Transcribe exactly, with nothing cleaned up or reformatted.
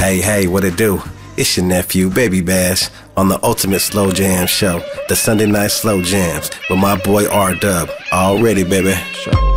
Hey, hey, what it do? It's your nephew, Baby Bash, on the Ultimate Slow Jam Show, the Sunday Night Slow Jams, with my boy R-Dub. Already, baby. Sure.